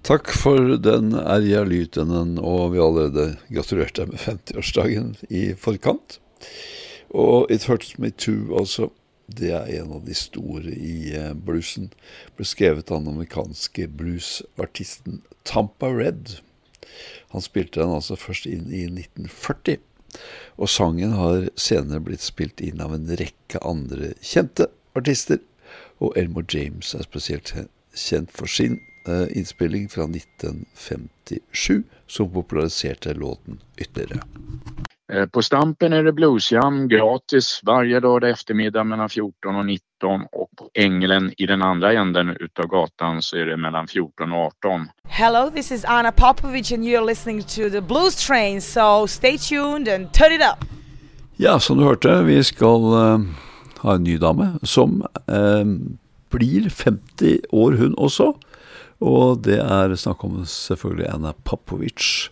Takk for den ærlige lytenen, og vi har allerede gratulert deg med 50-årsdagen i forkant. Og It Hurts Me Too, altså, det er en av de store i bluesen. Ble skrevet av den amerikanske bluesartisten Tampa Red. Han spilte den altså først inn i 1940, og sangen har senere blitt spilt inn av en rekke andre kjente artister, og Elmore James er spesielt kjent for sin innspilling fra 1957 som populariserte låten ytterligere. På Stampen är det bluesjam gratis varje dag eftermiddag mellan 14 och 19 och på Änglen i den andra änden utav gatan så är det mellan 14 och 18. Hello, this is Anna Popovic and you're listening to the Blues Train, so stay tuned and turn it up. Ja, som du hørte, vi skal ha en ny dame som blir 50 år hun også. Og det er snakk om selvfølgelig Anna Popovic.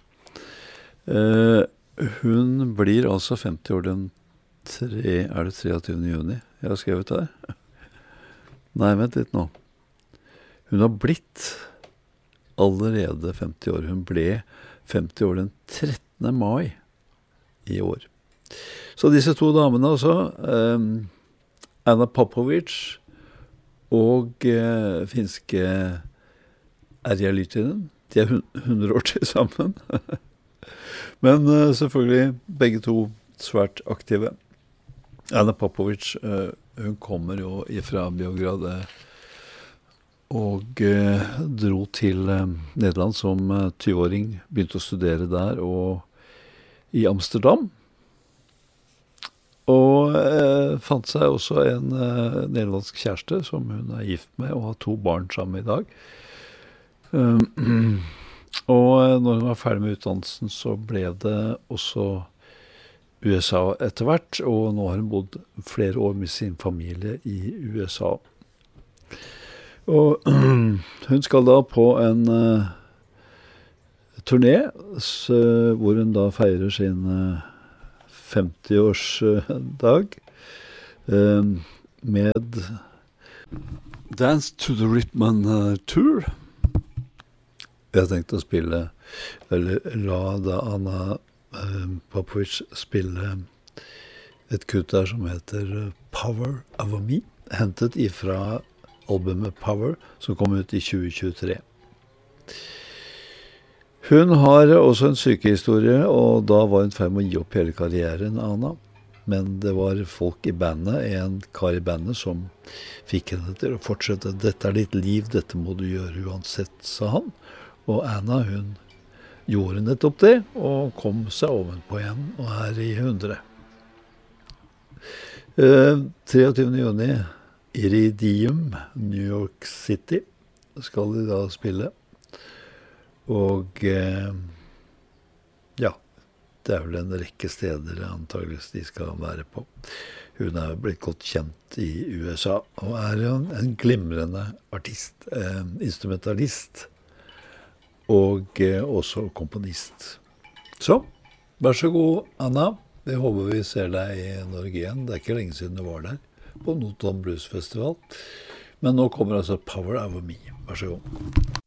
Hun blir altså 50 år den 23. juni. Jeg har skrevet det her. Nei, vent litt nå. Hun har blitt allerede 50 år. Hun ble 50 år den 13. mai i år. Så disse to damene altså, Anna Popovic og finske Erja Lytinen, de 100 år til sammen. Men selvfølgelig begge to svært aktive. Anna Popovic, hun kommer jo fra Beograd og dro til Nederland som 20-åring, begynte å studere der og i Amsterdam. Og fant seg også en nederlandsk kjæreste som hun er gift med og har 2 barn sammen i dag. Og når hun var ferdig med utdannelsen så ble det også USA etter hvert, og nå har hun bodd flere år med sin familie i USA. Og hun skal da på en turné hvor hun da feirer sin 50-årsdag med Dance to the Rhythm Tour. Jeg tenkte å spille, eller la da Anna Popovic spille et kutt der som heter Power of Me, hentet ifra albumet Power, som kom ut i 2023. Hun har også en sykehistorie, og da var hun ferdig med å gi opp hele karrieren, Anna. Men det var folk i bandet, en kar i bandet, som fikk henne til å fortsette. Dette er ditt liv, dette må du gjøre uansett, sa han. Og Anna, hun gjorde nettopp det, og kom seg ovenpå igjen, og er i 100. 23. juni, Iridium, New York City, skal de da spille. Og ja, det er vel en rekke steder antageligvis de skal være på. Hun er blitt godt kjent i USA, og er en glimrende artist, instrumentalist, og også komponist. Så, vær så god, Anna. Jeg håper vi ser deg i Norge igjen. Det er ikke lenge siden du var der, på Notodden Blues Festival. Men nå kommer altså Power of Me. Vær så god.